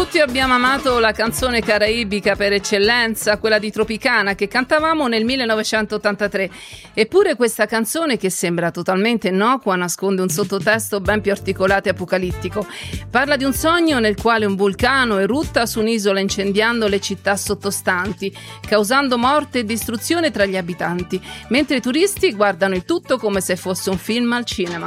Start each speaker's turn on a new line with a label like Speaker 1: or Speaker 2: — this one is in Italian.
Speaker 1: Tutti abbiamo amato la canzone caraibica per eccellenza, quella di Tropicana, che cantavamo nel 1983. Eppure questa canzone, che sembra totalmente innocua, nasconde un sottotesto ben più articolato e apocalittico. Parla di un sogno nel quale un vulcano erutta su un'isola incendiando le città sottostanti, causando morte e distruzione tra gli abitanti, mentre i turisti guardano il tutto come se fosse un film al cinema.